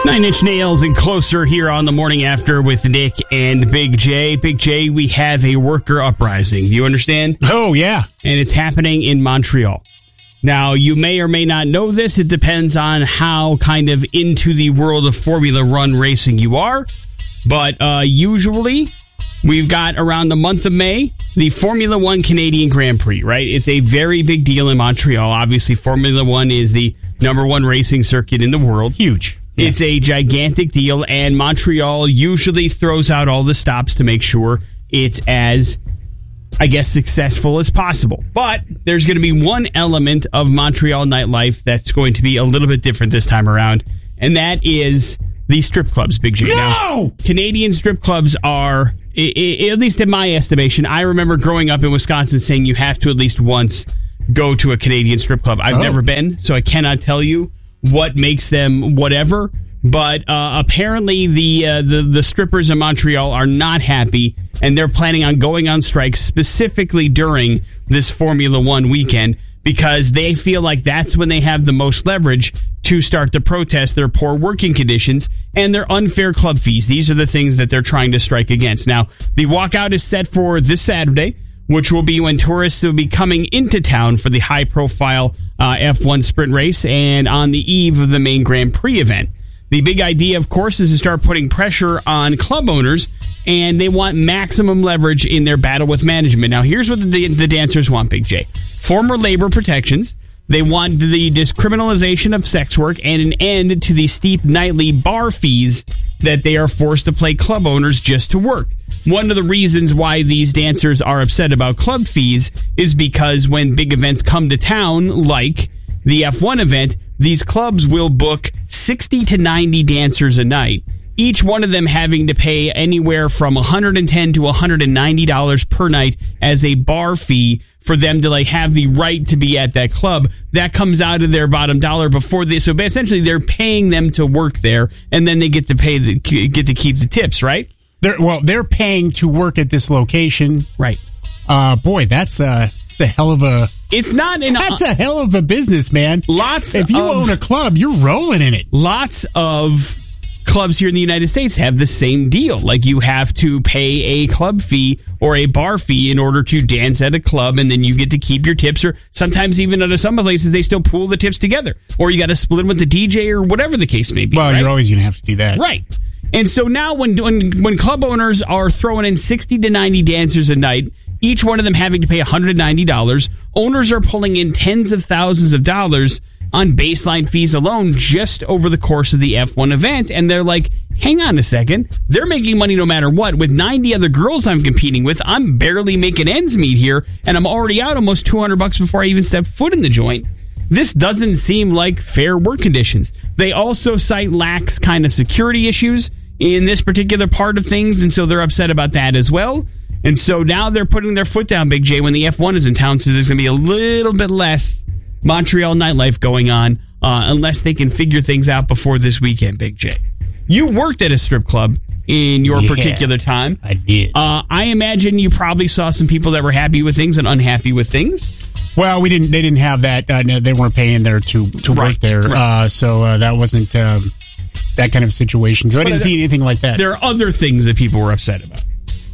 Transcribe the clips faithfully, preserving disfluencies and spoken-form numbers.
Nine Inch Nails and Closer here on the Morning After with Nick and Big J. Big J, we have a worker uprising. You understand? Oh, yeah. And it's happening in Montreal. Now, you may or may not know this. It depends on how kind of into the world of Formula One racing you are. But uh, usually, we've got around the month of May, the Formula One Canadian Grand Prix, right? It's a very big deal in Montreal. Obviously, Formula One is the number one racing circuit in the world. Huge. Yeah. It's a gigantic deal, and Montreal usually throws out all the stops to make sure it's as, I guess, successful as possible. But there's going to be one element of Montreal nightlife that's going to be a little bit different this time around, and that is the strip clubs, Big J. No! Now, Canadian strip clubs are, I- I- at least in my estimation, I remember growing up in Wisconsin saying you have to at least once go to a Canadian strip club. I've Oh. never been, so I cannot tell you what makes them whatever, but uh, apparently the, uh, the the strippers in Montreal are not happy, and they're planning on going on strike specifically during this Formula One weekend because they feel like that's when they have the most leverage to start to protest their poor working conditions and their unfair club fees. These are the things that they're trying to strike against. Now, the walkout is set for this Saturday, which will be when tourists will be coming into town for the high-profile uh, F one sprint race and on the eve of the main Grand Prix event. The big idea, of course, is to start putting pressure on club owners, and they want maximum leverage in their battle with management. Now, here's what the, the dancers want, Big J. Former labor protections. They want the discriminalization of sex work and an end to the steep nightly bar fees that they are forced to pay club owners just to work. One of the reasons why these dancers are upset about club fees is because when big events come to town, like the F one event, these clubs will book sixty to ninety dancers a night, each one of them having to pay anywhere from one hundred ten dollars to one hundred ninety dollars per night as a bar fee for them to like have the right to be at that club. That comes out of their bottom dollar before they, so essentially they're paying them to work there, and then they get to pay the, get to keep the tips, right? They're, well, they're paying to work at this location. Right. Uh, boy, that's a, that's a hell of a... It's not an... That's a hell of a business, man. Lots If you of, own a club, you're rolling in it. Lots of clubs here in the United States have the same deal. Like, you have to pay a club fee or a bar fee in order to dance at a club, and then you get to keep your tips, or sometimes even at some places they still pool the tips together. Or you got to split them with the D J or whatever the case may be. Well, right? you're always going to have to do that. Right. And so now when, when when club owners are throwing in sixty to ninety dancers a night, each one of them having to pay one hundred ninety dollars, owners are pulling in tens of thousands of dollars on baseline fees alone just over the course of the F one event. And they're like, hang on a second. They're making money no matter what. With ninety other girls I'm competing with, I'm barely making ends meet here, and I'm already out almost two hundred bucks before I even step foot in the joint. This doesn't seem like fair work conditions. They also cite lax kind of security issues in this particular part of things, and so they're upset about that as well. And so now they're putting their foot down, Big J, when the F one is in town, so there's going to be a little bit less Montreal nightlife going on, uh, unless they can figure things out before this weekend, Big J. You worked at a strip club in your Yeah, particular time. I did. Uh, I imagine you probably saw some people that were happy with things and unhappy with things. Well, we didn't. They didn't have that. Uh, no, they weren't paying there to to Right, work there, right. uh, so uh, that wasn't um, that kind of situation. So I But didn't there- see anything like that. There are other things that people were upset about.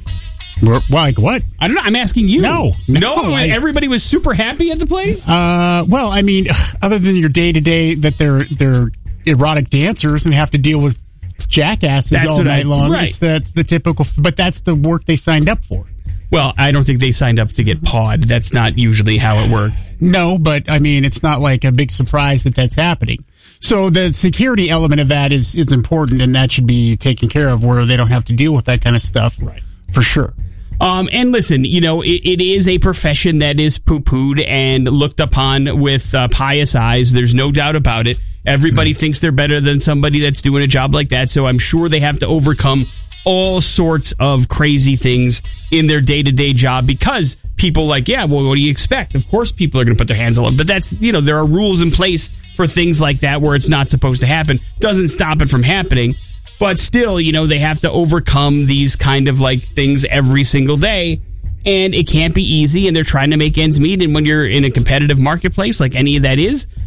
Were- Like what? I don't know. I'm asking you. No, no. no, I- everybody was super happy at the place. Uh, well, I mean, other than your day to day that they're they're erotic dancers and have to deal with jackasses That's all what night I- long. right. It's that's the typical. But that's the work they signed up for. Well, I don't think they signed up to get pawed. That's not usually how it works. No, but I mean, it's not like a big surprise that that's happening. So the security element of that is is important, and that should be taken care of, where they don't have to deal with that kind of stuff. Right. For sure. Um, and listen, you know, it, it is a profession that is poo-pooed and looked upon with uh, pious eyes. There's no doubt about it. Everybody mm-hmm. thinks they're better than somebody that's doing a job like that. So I'm sure they have to overcome all sorts of crazy things in their day-to-day job because people like, yeah, well, what do you expect? Of course people are going to put their hands on it. But that's, you know, there are rules in place for things like that where it's not supposed to happen. Doesn't stop it from happening. But still, you know, they have to overcome these kind of like things every single day. And it can't be easy, and they're trying to make ends meet. And when you're in a competitive marketplace like any of that is,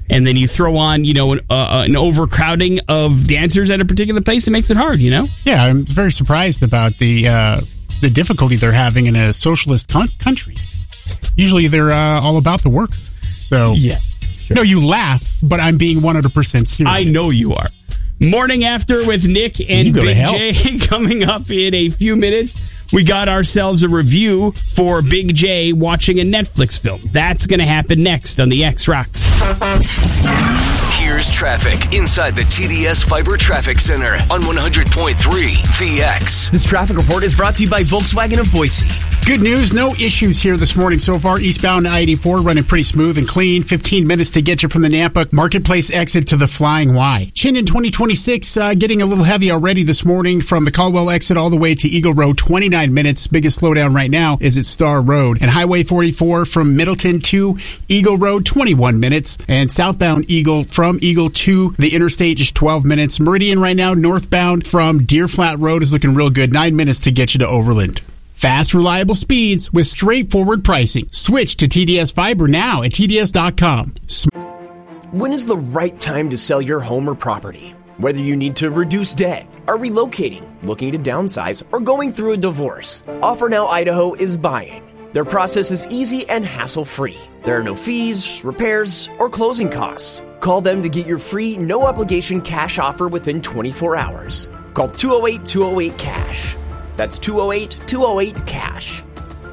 and then you throw on, you know, an, uh, an overcrowding of dancers at a particular place, it makes it hard, you know? Yeah, I'm very surprised about the uh, the difficulty they're having in a socialist con- country. Usually they're uh, all about the work. So, yeah. Sure. No, you laugh, but I'm being one hundred percent serious. I know you are. Morning After with Nick and Big J coming up in a few minutes. We got ourselves a review for Big J watching a Netflix film. That's going to happen next on the X Rocks. Here's traffic inside the T D S Fiber Traffic Center on one hundred point three The X. This traffic report is brought to you by Volkswagen of Boise. Good news, no issues here this morning so far. Eastbound I eighty-four running pretty smooth and clean. fifteen minutes to get you from the Nampa Marketplace exit to the Flying Y. Chin in twenty twenty-six uh, getting a little heavy already this morning from the Caldwell exit all the way to Eagle Road. twenty-nine minutes. Biggest slowdown right now is at Star Road. And Highway forty-four from Middleton to Eagle Road, twenty-one minutes. And southbound Eagle from Eagle to the interstate is twelve minutes. Meridian right now northbound from Deer Flat Road is looking real good. Nine minutes to get you to Overland. Fast, reliable speeds with straightforward pricing. Switch to T D S Fiber now at T D S dot com. When is the right time to sell your home or property? Whether you need to reduce debt, are relocating, looking to downsize, or going through a divorce, Offer Now Idaho is buying. Their process is easy and hassle-free. There are no fees, repairs, or closing costs. Call them to get your free, no-obligation cash offer within twenty-four hours. Call two oh eight, two oh eight, cash. That's two oh eight, two oh eight, cash.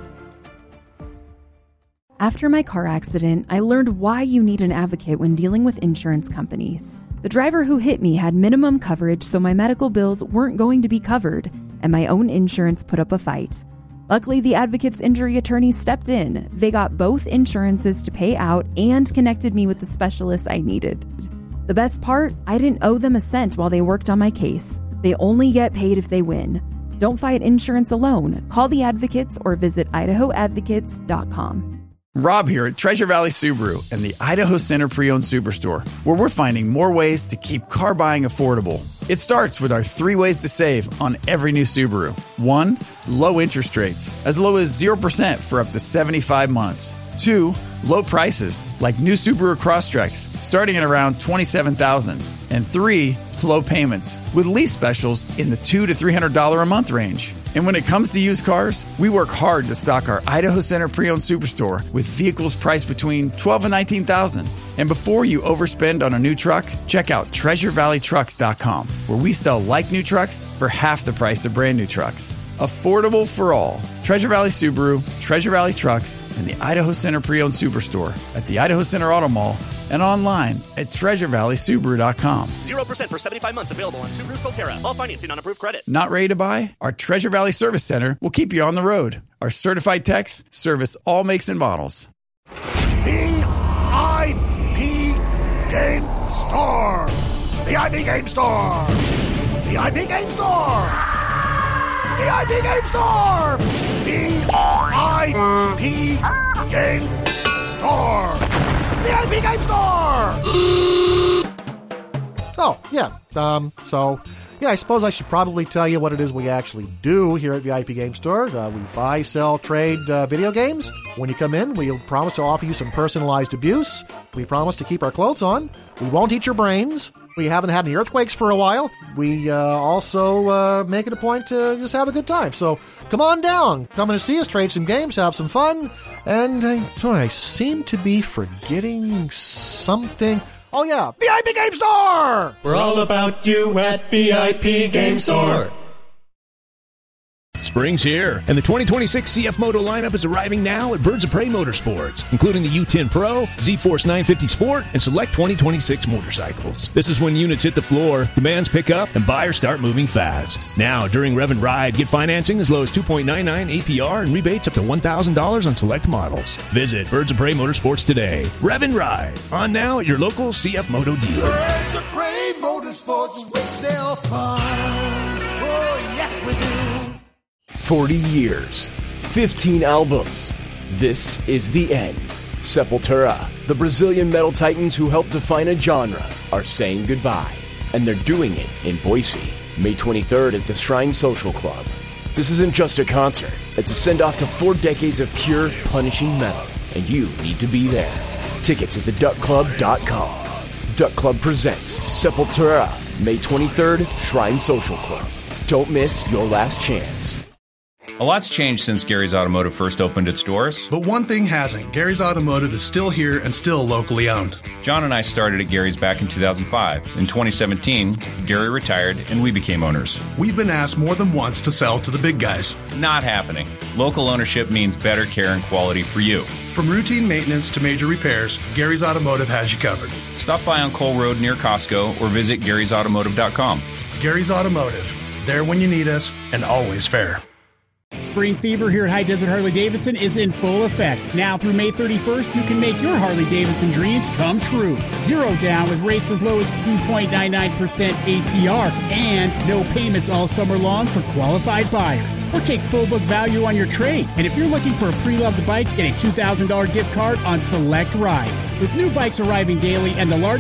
After my car accident, I learned why you need an advocate when dealing with insurance companies. The driver who hit me had minimum coverage, so my medical bills weren't going to be covered, and my own insurance put up a fight. Luckily, the advocate's injury attorney stepped in. They got both insurances to pay out and connected me with the specialists I needed. The best part, I didn't owe them a cent while they worked on my case. They only get paid if they win. Don't fight insurance alone. Call the advocates or visit idaho advocates dot com. Rob here at Treasure Valley Subaru and the Idaho Center Pre-Owned Superstore, where we're finding more ways to keep car buying affordable. It starts with our three ways to save on every new Subaru. One, low interest rates, as low as zero percent for up to seventy-five months. Two, low prices, like new Subaru Crosstreks, starting at around twenty-seven thousand dollars. And three, low payments, with lease specials in the two hundred to three hundred dollars a month range. And when it comes to used cars, we work hard to stock our Idaho Center Pre-Owned Superstore with vehicles priced between twelve thousand dollars and nineteen thousand dollars. And before you overspend on a new truck, check out treasure valley trucks dot com, where we sell like new trucks for half the price of brand new trucks. Affordable for all. Treasure Valley Subaru, Treasure Valley Trucks, and the Idaho Center Pre-Owned Superstore at the Idaho Center Auto Mall and online at treasure valley subaru dot com. zero percent for seventy-five months available on Subaru Solterra. All financing on approved credit. Not ready to buy? Our Treasure Valley Service Center will keep you on the road. Our certified techs service all makes and models. The I P Game Store. The I P Game Store. The I P Game Store. The I P Game Store! The I P Game Store! The I P Game Store! Oh, yeah. Um, so, yeah, I suppose I should probably tell you what it is we actually do here at the I P Game Store. Uh, we buy, sell, trade uh, video games. When you come in, we promise to offer you some personalized abuse. We promise to keep our clothes on. We won't eat your brains. We haven't had any earthquakes for a while. We uh, also uh, make it a point to just have a good time. So come on down. Come and see us, trade some games, have some fun. And uh, so I seem to be forgetting something. Oh, yeah, V I P Game Store! We're all about you at V I P Game Store. Spring's here, and the twenty twenty-six C F Moto lineup is arriving now at Birds of Prey Motorsports, including the U ten Pro, Z-Force nine fifty Sport, and select twenty twenty-six motorcycles. This is when units hit the floor, demands pick up, and buyers start moving fast. Now, during Rev and Ride, get financing as low as two point nine nine A P R and rebates up to one thousand dollars on select models. Visit Birds of Prey Motorsports today. Rev and Ride, on now at your local C F Moto dealer. Birds of Prey Motorsports, we sell fun. Oh, yes, we do. forty years, fifteen albums. This is the end. Sepultura, the Brazilian metal titans who helped define a genre, are saying goodbye. And they're doing it in Boise, May twenty-third at the Shrine Social Club. This isn't just a concert. It's a send-off to four decades of pure, punishing metal. And you need to be there. Tickets at the duck club dot com. Duck Club presents Sepultura, May twenty-third, Shrine Social Club. Don't miss your last chance. A lot's changed since Gary's Automotive first opened its doors. But one thing hasn't. Gary's Automotive is still here and still locally owned. John and I started at Gary's back in two thousand five. In twenty seventeen, Gary retired and we became owners. We've been asked more than once to sell to the big guys. Not happening. Local ownership means better care and quality for you. From routine maintenance to major repairs, Gary's Automotive has you covered. Stop by on Cole Road near Costco or visit garys automotive dot com. Gary's Automotive. There when you need us and always fair. Spring fever here at High Desert Harley-Davidson is in full effect. Now through May thirty-first, you can make your Harley-Davidson dreams come true. Zero down with rates as low as two point nine nine percent A P R and no payments all summer long for qualified buyers. Or take full book value on your trade. And if you're looking for a pre-loved bike, get a two thousand dollars gift card on select rides. With new bikes arriving daily and the large